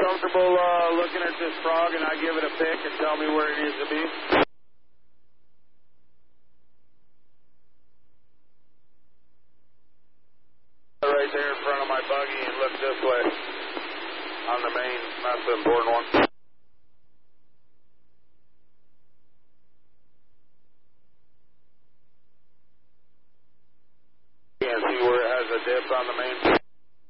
comfortable looking at this frog and I give it a pick and tell me where it needs to be? Right there in front of my buggy and look this way on the main. That's the important one. Can't see where it has a dip on the main.